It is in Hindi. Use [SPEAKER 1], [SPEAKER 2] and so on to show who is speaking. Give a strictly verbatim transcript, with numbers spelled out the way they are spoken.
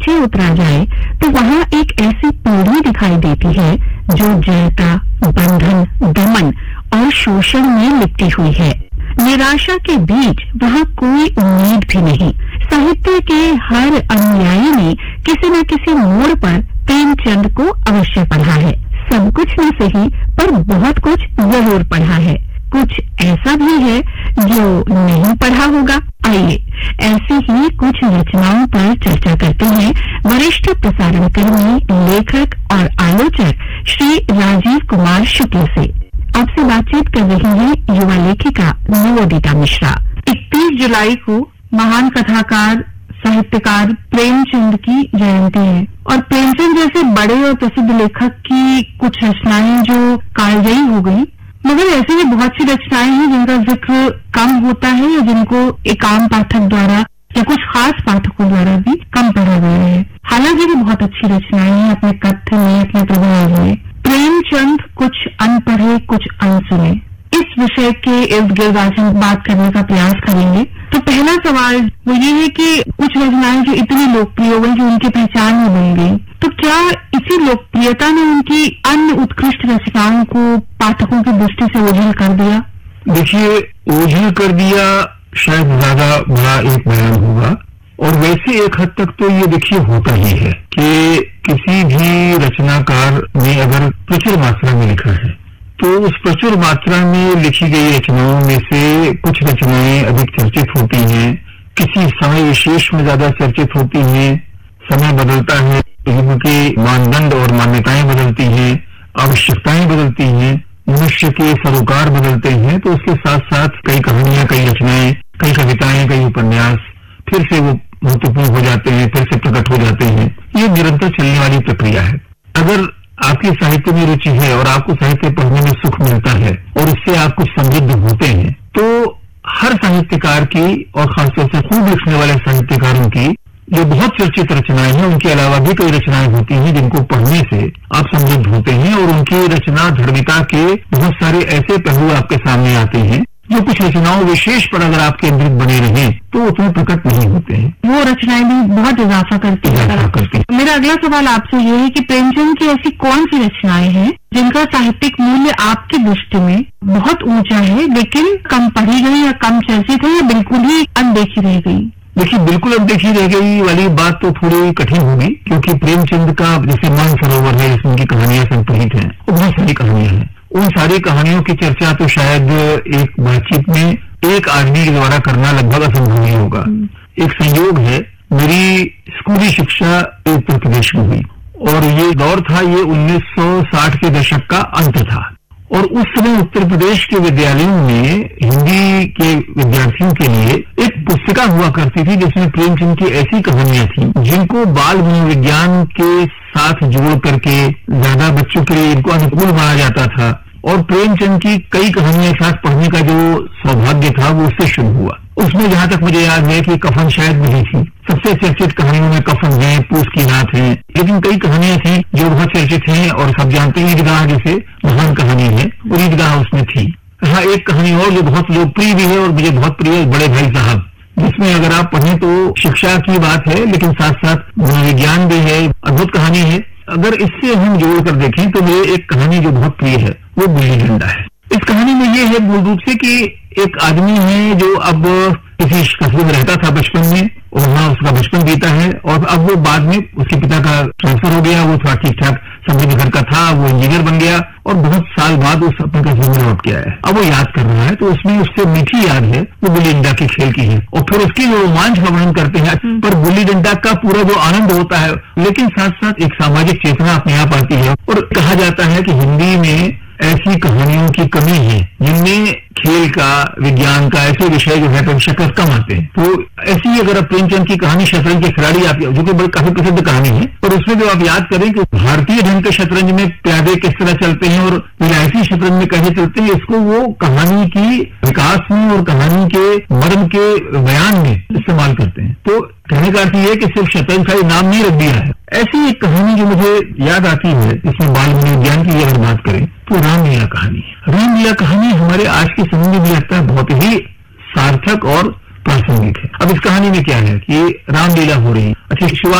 [SPEAKER 1] नीचे उतरा जाए तो वहां एक ऐसी पीढ़ी दिखाई देती है जो जड़ता, बंधन, दमन और शोषण में लिपटी हुई है। निराशा के बीच वहां कोई उम्मीद भी नहीं। साहित्य के हर अनुयायी ने किसी न किसी मोड़ पर प्रेमचंद को अवश्य पढ़ा है। सब कुछ न सही पर बहुत कुछ जरूर पढ़ा है। कुछ ऐसा भी है जो नहीं पढ़ा होगा। आइए ऐसी ही कुछ रचनाओं पर चर्चा करते हैं वरिष्ठ प्रसारण कर्मी, लेखक और आलोचक श्री राजीव कुमार शुक्ल से। आपसे बातचीत कर रही है युवा लेखिका नवोदिता मिश्रा। इकतीस जुलाई को महान कथाकार, साहित्यकार प्रेमचंद की जयंती है और प्रेमचंद जैसे बड़े और प्रसिद्ध लेखक की कुछ रचनाएं जो कालजयी हो गई, मगर ऐसे भी बहुत सी रचनाएं हैं जिनका जिक्र कम होता है या जिनको एक आम पाठक द्वारा या कुछ खास पाठकों द्वारा भी कम पढ़ा गया है। हालांकि भी बहुत अच्छी रचनाएं हैं अपने कथ्य में, अपने प्रभाव में। प्रेमचंद कुछ अनपढ़े, कुछ अनसुने, इस विषय के इर्द गिर्द आज हम बात करने का प्रयास करेंगे। तो पहला सवाल वो ये है कि कुछ रचनाएं जो इतनी लोकप्रिय हो गई, जो उनकी पहचान में बन गई, तो क्या इसी लोकप्रियता ने उनकी अन्य उत्कृष्ट रचनाओं को पाठकों की दृष्टि से ओझल कर दिया?
[SPEAKER 2] देखिए, ओझल कर दिया शायद ज्यादा बड़ा एक बयान होगा, और वैसे एक हद तक तो ये देखिए होता ही है कि किसी भी रचनाकार ने अगर प्रचुर मात्रा में लिखा है तो उस प्रचुर मात्रा में लिखी गई रचनाओं में से कुछ रचनाएं अधिक चर्चित होती हैं, किसी समय विशेष में ज्यादा चर्चित होती हैं। समय बदलता है, युग के मानदंड और मान्यताएं बदलती हैं, आवश्यकताएं बदलती हैं, मनुष्य के सरोकार बदलते हैं, तो उसके साथ साथ कई कहानियां, कई रचनाएं, कई कविताएं, कई उपन्यास फिर से वो महत्वपूर्ण हो जाते हैं, फिर से प्रकट हो जाते हैं। ये निरंतर चलने वाली प्रक्रिया है। अगर आपकी साहित्य में रुचि है और आपको साहित्य पढ़ने में सुख मिलता है और इससे आप कुछ समृद्ध होते हैं, तो हर साहित्यकार की और खासतौर से खूब लिखने वाले साहित्यकारों की जो बहुत चर्चित रचनाएं हैं, उनके अलावा भी कई रचनाएं होती हैं जिनको पढ़ने से आप समृद्ध होते हैं और उनकी रचना धर्मिता के बहुत सारे ऐसे पहलू आपके सामने आते हैं जो कुछ रचनाओं विशेष पर अगर आपके अंदर बने रहे तो उतने प्रकट नहीं होते हैं।
[SPEAKER 1] वो रचनाएं भी बहुत इजाफा करती है
[SPEAKER 2] करती है।
[SPEAKER 1] मेरा अगला सवाल आपसे ये है कि प्रेमचंद की ऐसी कौन सी रचनाएं हैं जिनका साहित्यिक मूल्य आपकी दृष्टि में बहुत ऊंचा है लेकिन कम पढ़ी गई या कम चर्चित है या बिल्कुल ही अनदेखी रह गई?
[SPEAKER 2] देखिए, बिल्कुल अनदेखी रह गई वाली बात तो थोड़ी कठिन होगी, क्योंकि प्रेमचंद का जैसे मानसरोवर है जिसमें उनकी कहानियां संकलित हैं, वो बहुत सारी कहानियां हैं। उन सारी कहानियों की चर्चा तो शायद एक बातचीत में एक आदमी के द्वारा करना लगभग असंभव ही होगा। एक संयोग है, मेरी स्कूली शिक्षा उत्तर प्रदेश में हुई और ये दौर था, ये उन्नीस सौ साठ के दशक का अंत था और उस समय उत्तर प्रदेश के विद्यालयों में हिंदी के विद्यार्थियों के लिए एक पुस्तिका हुआ करती थी जिसमें प्रेमचंद की ऐसी कहानियां थी जिनको बाल मनोविज्ञान के साथ जोड़ करके ज्यादा बच्चों के लिए इनको अनुकूल माना जाता था और प्रेमचंद की कई कहानियां साथ पढ़ने का जो सौभाग्य था वो उससे शुरू हुआ। उसमें जहां तक मुझे याद है कि कफन शायद नहीं थी। सबसे चर्चित कहानियों में कफन है, पूस की रात है, लेकिन कई कहानियां थी जो बहुत चर्चित हैं और सब जानते हैं। ईदगाह जैसे महान कहानी है और ईदगाह उसमें थी। हाँ, एक कहानी और जो बहुत लोकप्रिय भी है और मुझे बहुत प्रिय है, बड़े भाई साहब, जिसमें अगर आप पढ़ें तो शिक्षा की बात है लेकिन साथ साथ मनोविज्ञान भी है, अद्भुत कहानी है। अगर इससे हम जोड़ कर देखें तो मेरे एक कहानी जो बहुत प्रिय है वो गुल्ली डंडा है। इस कहानी में ये है मूल रूप से कि एक आदमी है जो अब किसी कस्बे में रहता था बचपन में और वहां उसका बचपन बीता है और अब वो बाद में उसके पिता का ट्रांसफर हो गया, वो थोड़ा ठीक ठाक समृद्ध घर का था, वो इंजीनियर बन गया और बहुत साल बाद उस अपने कस्बे में लौट के आया। अब वो याद कर रहा है तो उसमें उससे मीठी याद है वो गुल्ली डंडा के खेल की है और फिर उसकी जो रोमांच का वर्णन करते हैं, पर गुल्ली डंडा का पूरा जो आनंद होता है लेकिन साथ साथ एक सामाजिक चेतना अपने आप आती है। और कहा जाता है कि हिंदी में ऐसी कहानियों की कमी है जिनमें खेल का, विज्ञान का ऐसे विषय जो है प्रतिशत कम आते हैं। तो ऐसी अगर आप प्रेमचंद की कहानी शतरंज के खिलाड़ी आप जो कि बड़ी काफी प्रसिद्ध कहानी है और उसमें जो आप याद करें कि भारतीय ढंग के शतरंज में प्यादे किस तरह चलते हैं और विलायती शतरंज में कैसे चलते हैं, इसको वो कहानी की विकास में और कहानी के मर्म के बयान में इस्तेमाल करते हैं। तो कहने का अर्थ ये कि सिर्फ शतरंज का नाम नहीं रख दिया है। ऐसी एक कहानी जो मुझे याद आती है इसमें बाल मनोविज्ञान की अगर बात करें तो रामलीला कहानी। रामलीला कहानी हमारे आज के समय में भी लगता है बहुत ही सार्थक और प्रासंगिक है। अब इस कहानी में क्या है कि रामलीला हो रही है। अच्छा, शुरुआत